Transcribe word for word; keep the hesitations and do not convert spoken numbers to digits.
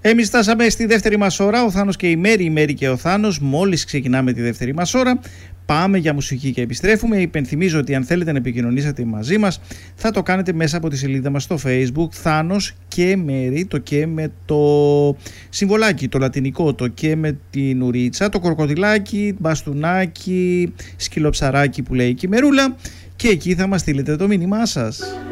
Εμείς φτάσαμε στη δεύτερη μας ώρα, ο Θάνος και η Μέρη, η Μέρη και ο Θάνος. Μόλις ξεκινάμε τη δεύτερη μας ώρα, πάμε για μουσική και επιστρέφουμε. Υπενθυμίζω ότι αν θέλετε να επικοινωνήσετε μαζί μας, θα το κάνετε μέσα από τη σελίδα μας στο Facebook, Θάνος και Μέρη, το και με το συμβολάκι, το λατινικό, το και με την ουρίτσα, το κροκοδιλάκι, μπαστούνάκι, σκυλοψαράκι που λέει και η Μερούλα, και εκεί θα μας στείλετε το μήνυμά σας.